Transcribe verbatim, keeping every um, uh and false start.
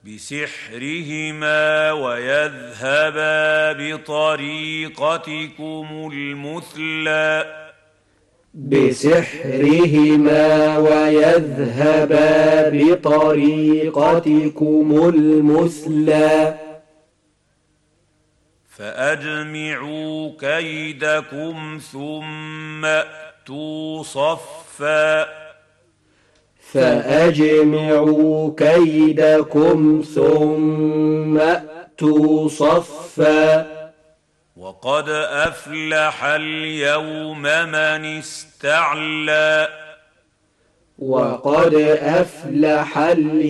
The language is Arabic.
بسحرهما ويذهبا بطريقتكم المثلى بسحرهما ويذهبا بطريقتكم المثلى فأجمعوا كيدكم ثم أتوا صفا فأجمعوا كيدكم ثم أتوا صفا وقد أفلح اليوم من استعلى وقد أفلح اليوم